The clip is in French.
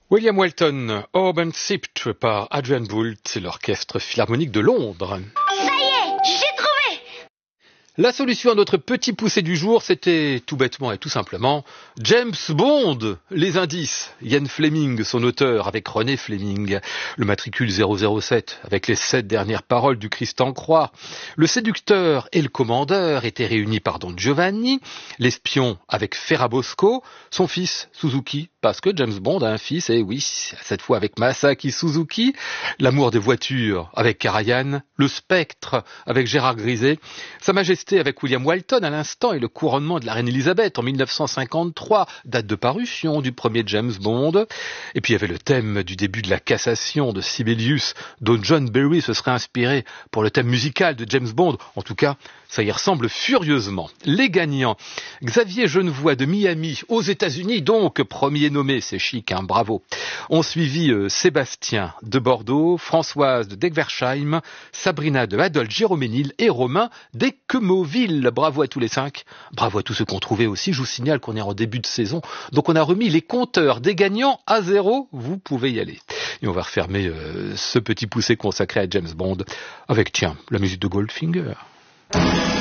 William Walton, Orb & Sipped par Adrian Boult, l'orchestre philharmonique de Londres. Ça y est, j'ai trouvé! La solution à notre petit poussé du jour, c'était tout bêtement et tout simplement James Bond. Les indices, Ian Fleming, son auteur, avec René Fleming. Le matricule 007, avec les 7 dernières paroles du Christ en croix. Le séducteur et le commandeur étaient réunis par Don Giovanni. L'espion avec Ferrabosco. Son fils, Suzuki, parce que James Bond a un fils, et oui, cette fois avec Masaki Suzuki. L'amour des voitures avec Karajan. Le spectre avec Gérard Griset. Sa Majesté avec William Walton à l'instant et le couronnement de la reine Elisabeth en 1953, date de parution du premier James Bond. Et puis il y avait le thème du début de la cassation de Sibelius, dont John Barry se serait inspiré pour le thème musical de James Bond. En tout cas, ça y ressemble furieusement. Les gagnants, Xavier Genevoix de Miami, aux États-Unis donc, premier nommé, c'est chic, hein, bravo. Ont suivi Sébastien de Bordeaux, Françoise de Degversheim, Sabrina de Adolphe-Géroménil et Romain d'Équemoville. Bravo à tous les 5. Bravo à tous ceux qu'on trouvait aussi. Je vous signale qu'on est en début de saison, donc on a remis les compteurs des gagnants à 0. Vous pouvez y aller. Et on va refermer ce petit poussé consacré à James Bond avec, tiens, la musique de Goldfinger.